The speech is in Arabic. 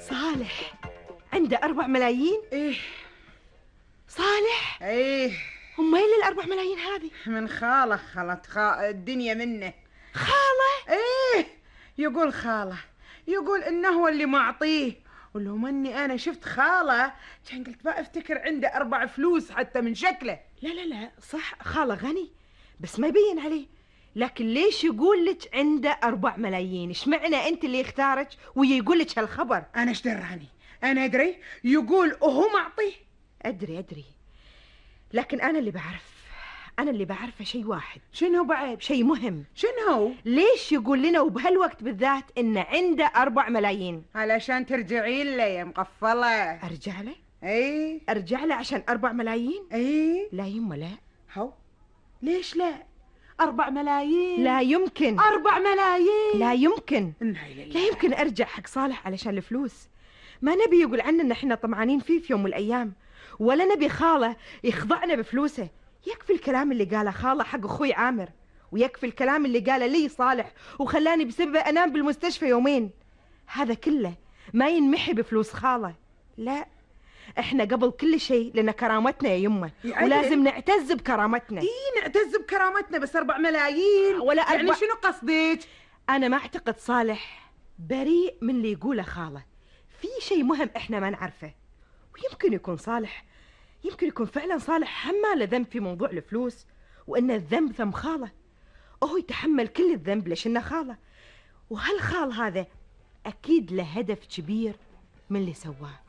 صالح عنده 4 ملايين؟ ايه صالح؟ ايه هم ايه ال4 ملايين هذه؟ من خاله، خلت الدنيا منه. خالة؟ ايه يقول خاله، يقول انه هو اللي معطيه. ولو مني انا شفت خاله كان قلت ما افتكر عنده 4 فلوس حتى من شكله. لا صح، خالة غني بس ما يبين عليه، لكن ليش يقول لك عنده 4 ملايين؟ ايش معنى انت اللي اختارك ويقول لك هالخبر؟ انا ايش دراني؟ انا ادري يقول وهو معطيه. ادري لكن انا اللي بعرفه شيء واحد. شنو بعد؟ شيء مهم. شنو؟ ليش يقول لنا وبهالوقت بالذات انه عنده 4 ملايين؟ علشان ترجعي له يا مقفله. ارجع له؟ ايه ارجع له عشان 4 ملايين؟ ايه لا يما لا. هو ليش لا؟ 4 ملايين لا يمكن. 4 ملايين لا يمكن. لا لا يمكن ارجع حق صالح علشان الفلوس. ما نبي يقول عننا ان احنا طمعانين فيه في يوم من الايام، ولا نبي خاله يخضعنا بفلوسه. يكفي الكلام اللي قاله خاله حق اخوي عامر، ويكفي الكلام اللي قاله لي صالح وخلاني بسببه انام بالمستشفى يومين. هذا كله ما ينمحي بفلوس خاله. لا، احنا قبل كل شيء لنا كرامتنا يا يمه، ولازم نعتز بكرامتنا. ايه نعتز بكرامتنا، بس 4 ملايين ولا يعني شنو قصدك؟ انا ما اعتقد صالح بريء من اللي يقوله خاله. في شيء مهم احنا ما نعرفه، ويمكن يكون فعلا صالح حمال ذنب في موضوع الفلوس، وان الذنب ذنب خاله، وهو يتحمل كل الذنب ليش انه خاله. وهالخال هذا اكيد له هدف كبير من اللي سواه.